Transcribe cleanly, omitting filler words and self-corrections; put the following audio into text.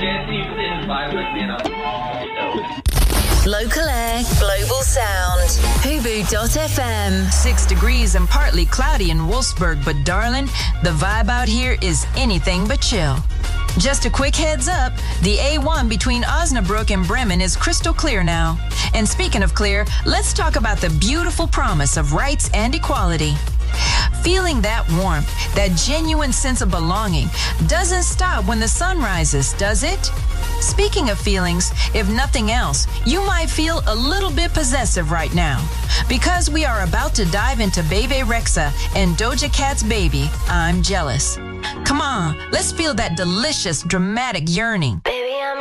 Local air, global sound. Hubu.fm. 6 degrees and partly cloudy in Wolfsburg, but darling, the vibe out here is anything but chill. Just a quick heads up, the A1 between Osnabrück and Bremen is crystal clear now. And speaking of clear, let's talk about the beautiful promise of rights and equality. Feeling that warmth, that genuine sense of belonging, doesn't stop when the sun rises, does it? Speaking of feelings, if nothing else, you might feel a little bit possessive right now. Because we are about to dive into Bebe Rexha and Doja Cat's Baby, I'm Jealous. Come on, let's feel that delicious, dramatic yearning.